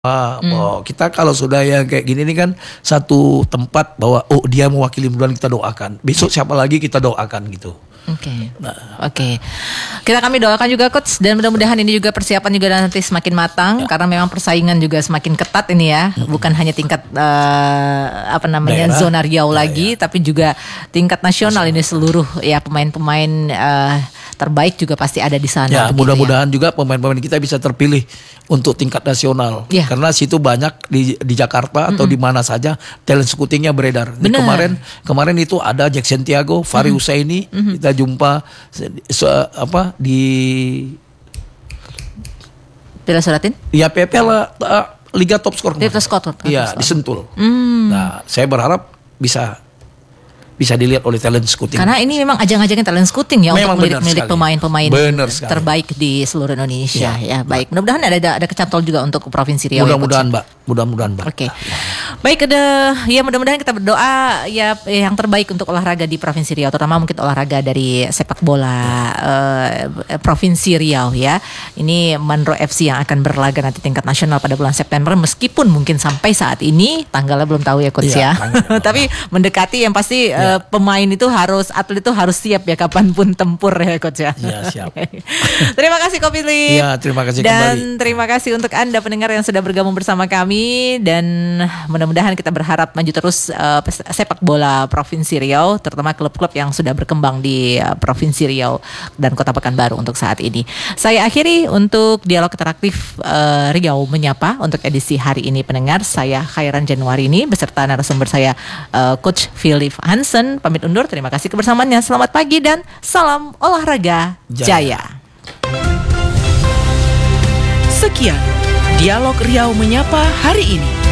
Kita kalau sudah yang kayak gini nih kan satu tempat bahwa dia mewakili Mudah-mudahan kita doakan. Besok siapa lagi kita doakan gitu. Oke. Kami doakan juga Coach, dan mudah-mudahan ini juga persiapan juga nanti semakin matang karena memang persaingan juga semakin ketat ini ya. Bukan hanya tingkat daerah, zona Riau lagi, tapi juga tingkat nasional ini seluruh ya pemain-pemain terbaik juga pasti ada di sana. Ya, mudah-mudahan juga pemain-pemain kita bisa terpilih untuk tingkat nasional. Karena situ banyak di Jakarta atau di mana saja talent scoutingnya beredar. Kemarin itu ada Jackson Tiago, Fahri Husaini, kita jumpa di Piala Suratin? Ya Piala Liga Top Skor. Iya, di Sentul. Nah, saya berharap bisa dilihat oleh talent scouting. Karena ini memang ajang-ajangnya talent scouting ya, memang untuk milik pemain-pemain terbaik di seluruh Indonesia. Ya, baik. Mudah-mudahan ada kecantol juga untuk Provinsi Riau. Mudah-mudahan, Mbak. Oke. Baik, mudah-mudahan kita berdoa ya yang terbaik untuk olahraga di Provinsi Riau, terutama mungkin olahraga dari sepak bola Provinsi Riau ya. Ini Mandro FC yang akan berlaga nanti tingkat nasional pada bulan September, meskipun mungkin sampai saat ini tanggalnya belum tahu ya Coach ya. Tapi mendekati, yang pasti pemain itu atlet itu harus siap ya kapanpun tempur ya Coach ya. Iya, siap. Terima kasih Ko Philip. Iya, terima kasih dan kembali. Dan terima kasih untuk Anda pendengar yang sudah bergabung bersama kami, dan mudah-mudahan kita berharap maju terus sepak bola Provinsi Riau, terutama klub-klub yang sudah berkembang di Provinsi Riau dan Kota Pekanbaru untuk saat ini. Saya akhiri untuk dialog interaktif Riau Menyapa untuk edisi hari ini pendengar. Saya Khairan Januarini beserta narasumber saya Coach Philip Hansen pamit undur. Terima kasih kebersamaannya. Selamat pagi dan salam olahraga jaya. Sekian Dialog Riau Menyapa hari ini.